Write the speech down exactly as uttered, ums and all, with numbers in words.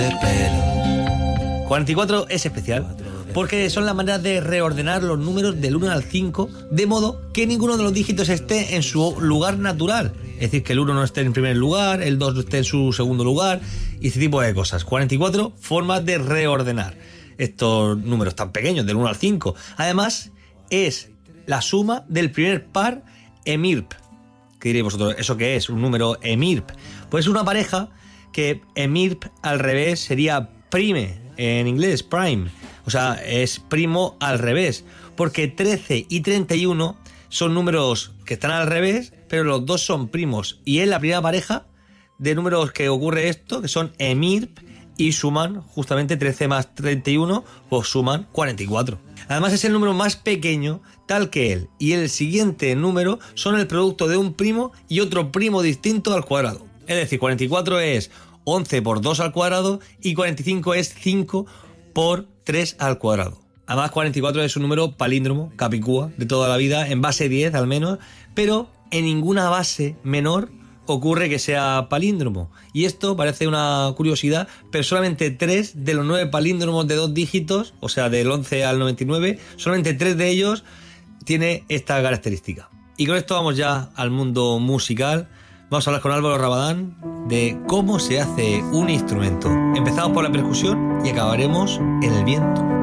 cuarenta y cuatro es especial porque son las maneras de reordenar los números del uno al cinco de modo que ninguno de los dígitos esté en su lugar natural. Es decir, que el uno no esté en primer lugar, el dos no esté en su segundo lugar y ese tipo de cosas. cuarenta y cuatro formas de reordenar estos números tan pequeños, del uno al cinco. Además, es la suma del primer par EMIRP. ¿Qué diréis vosotros? ¿Eso qué es? ¿Un número EMIRP? Pues es una pareja que EMIRP al revés sería prime, en inglés, prime. O sea, es primo al revés. Porque trece y treinta y uno son números que están al revés, pero los dos son primos. Y es la primera pareja de números que ocurre esto, que son EMIRP, y suman justamente trece más treinta y uno, pues suman cuarenta y cuatro. Además es el número más pequeño, tal que él y el siguiente número son el producto de un primo y otro primo distinto al cuadrado. Es decir, cuarenta y cuatro es once por dos al cuadrado y cuarenta y cinco es cinco por tres al cuadrado. Además, cuarenta y cuatro es un número palíndromo, capicúa, de toda la vida, en base diez al menos, pero en ninguna base menor ocurre que sea palíndromo. Y esto parece una curiosidad, pero solamente tres de los nueve palíndromos de dos dígitos, o sea, del once al noventa y nueve, solamente tres de ellos tiene esta característica. Y con esto vamos ya al mundo musical. Vamos a hablar con Álvaro Rabadán de cómo se hace un instrumento. Empezamos por la percusión y acabaremos en el viento.